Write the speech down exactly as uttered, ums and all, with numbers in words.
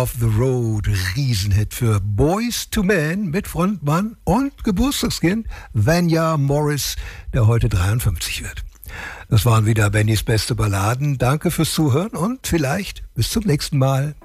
of the Road, Riesenhit für Boys to Men mit Frontmann und Geburtstagskind Vanya Morris, der heute dreiundfünfzig wird. Das waren wieder Bennys beste Balladen. Danke fürs Zuhören und vielleicht bis zum nächsten Mal.